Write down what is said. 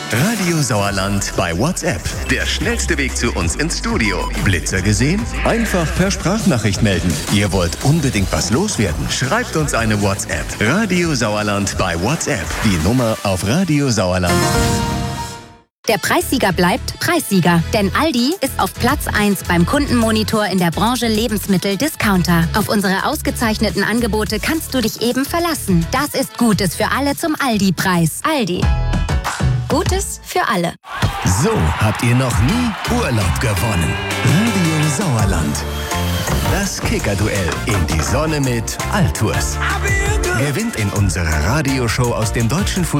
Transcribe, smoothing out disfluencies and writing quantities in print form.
Radio Sauerland bei WhatsApp. Der schnellste Weg zu uns ins Studio. Blitzer gesehen? Einfach per Sprachnachricht melden. Ihr wollt unbedingt was loswerden? Schreibt uns eine WhatsApp. Radio Sauerland bei WhatsApp. Die Nummer auf Radio Sauerland. Der Preissieger bleibt Preissieger, denn Aldi ist auf Platz 1 beim Kundenmonitor in der Branche Lebensmittel-Discounter. Auf unsere ausgezeichneten Angebote kannst du dich eben verlassen. Das ist Gutes für alle zum Aldi-Preis. Aldi. Gutes für alle. So habt ihr noch nie Urlaub gewonnen. Radio Sauerland. Das Kicker-Duell in die Sonne mit Altours. Gewinnt in unserer Radioshow aus dem deutschen